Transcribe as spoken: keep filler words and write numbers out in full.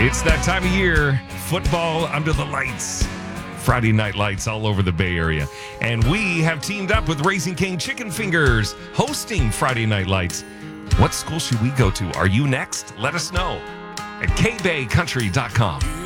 It's that time of year. Football under the lights. Friday night lights all over the Bay Area. And we have teamed up with Raising King Chicken Fingers, hosting Friday Night Lights. What school should we go to? Are you next? Let us know at k bay country dot com.